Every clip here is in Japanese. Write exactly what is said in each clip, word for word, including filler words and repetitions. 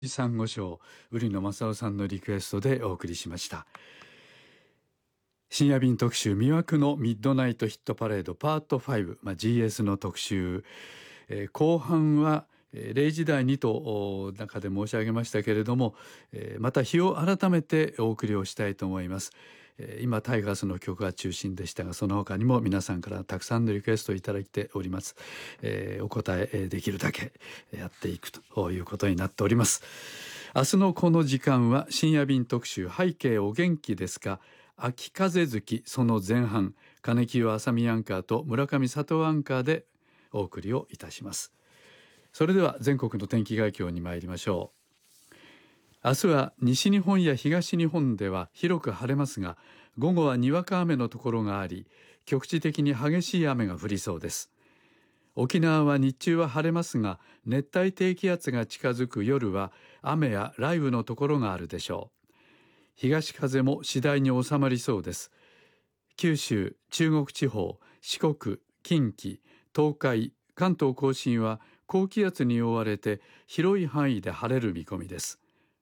サンゴ礁、売野正夫さんのリクエストでお送りしました。深夜便特集、魅惑のミッドナイトヒットパレードパートファイブ、まあ、ジーエス の特集、えー、後半はれいじ台にと中で申し上げましたけれども、えー、また日を改めてお送りをしたいと思います。今タイガースの曲が中心でしたが、その他にも皆さんからたくさんのリクエストをいただいております。えー、お答えできるだけやっていくということになっております。明日のこの時間は深夜便特集、背景お元気ですか、秋風月その前半、金清あさみアンカーと村上里夫アンカーでお送りをいたします。それでは全国の天気概況に参りましょう。明日は西日本や東日本では広く晴れますが、午後はにわか雨のところがあり、局地的に激しい雨が降りそうです。沖縄は日中は晴れますが、熱帯低気圧が近づく夜は雨や雷雨のところがあるでしょう。東風も次第に収まりそうです。九州、中国地方、四国、近畿、東海、関東甲信は高気圧に覆われて広い範囲で晴れる見込みです。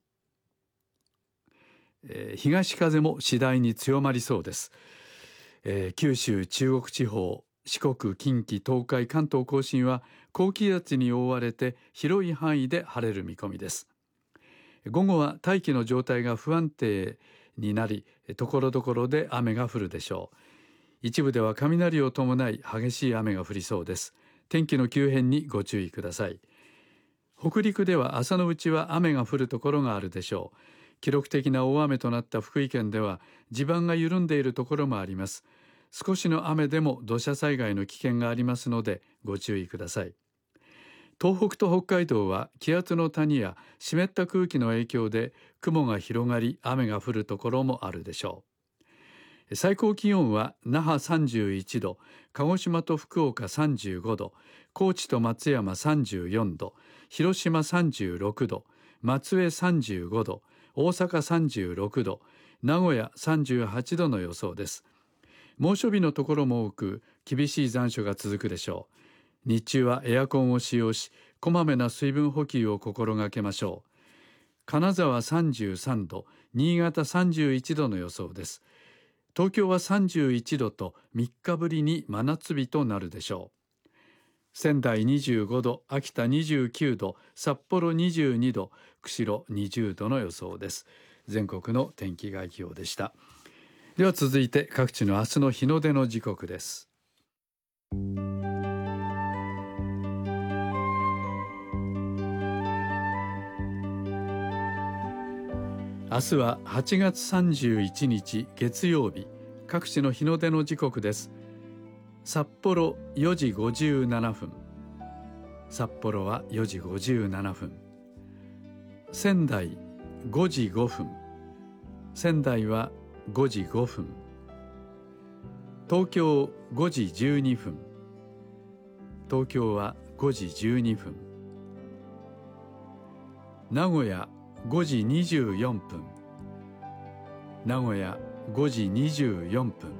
えー、東風も次第に強まりそうです。えー、九州、中国地方、四国、近畿、東海、関東甲信は高気圧に覆われて広い範囲で晴れる見込みです。午後は大気の状態が不安定になり、ところどころで雨が降るでしょう。一部では雷を伴い激しい雨が降りそうです。天気の急変にご注意ください。北陸では朝のうちは雨が降るところがあるでしょう。記録的な大雨となった福井県では地盤が緩んでいるところもあります。少しの雨でも土砂災害の危険がありますのでご注意ください。東北と北海道は気圧の谷や湿った空気の影響で雲が広がり雨が降るところもあるでしょう。最高気温は那覇さんじゅういちど、鹿児島と福岡さんじゅうごど、高知と松山さんじゅうよんど、広島さんじゅうろくど、松江さんじゅうごど、大阪さんじゅうろくど、名古屋さんじゅうはちどの予想です。猛暑日のところも多く、厳しい残暑が続くでしょう。日中はエアコンを使用し、こまめな水分補給を心がけましょう。金沢さんじゅうさんど、新潟さんじゅういちどの予想です。東京はさんじゅういちどとみっかぶりに真夏日となるでしょう。仙台にじゅうごど、秋田にじゅうきゅうど、札幌にじゅうにど、釧路にじゅうどの予想です。全国の天気概況でした。では続いて各地の明日の日の出の時刻です。明日ははちがつさんじゅういちにち月曜日、各地の日の出の時刻です。札幌よじごじゅうななふん、札幌はよじごじゅうななふん。仙台ごじごふん、仙台はごじごふん。東京ごじじゅうにふん、東京はごじじゅうにふん。名古屋ごじにじゅうよんぷん、名古屋ごじにじゅうよんぷん。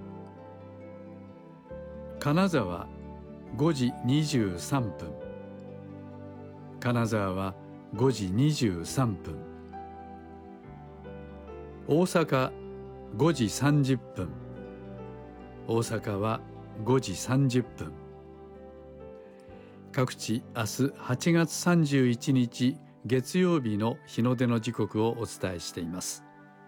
金沢ごじにじゅうさんぷん、金沢はごじにじゅうさんぷん。大阪ごじさんじゅっぷん、大阪はごじさんじゅっぷん。各地明日はちがつさんじゅういちにち月曜日の日の出の時刻をお伝えしています。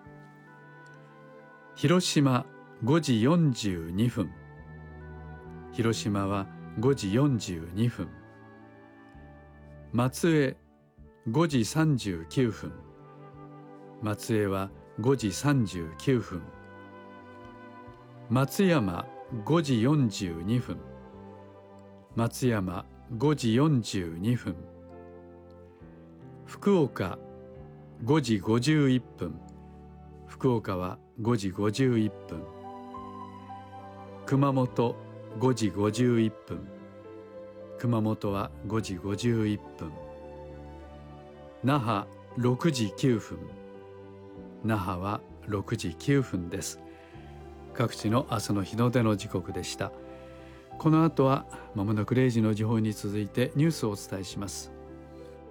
広島ごじよんじゅうにふん、広島はごじよんじゅうにふん。松江ごじさんじゅうきゅうふん、松江はごじさんじゅうきゅうふん。松山ごじよんじゅうにふん、松山ごじよんじゅうにふん。福岡ごじごじゅういっぷん、福岡はごじごじゅういっぷん。熊本ごじごじゅういっぷん、熊本はごじごじゅういっぷん。那覇ろくじきゅうふん、那覇はろくじきゅうふんです。各地の明日の日の出の時刻でした。この後はまもなくれいじの時報に続いてニュースをお伝えします。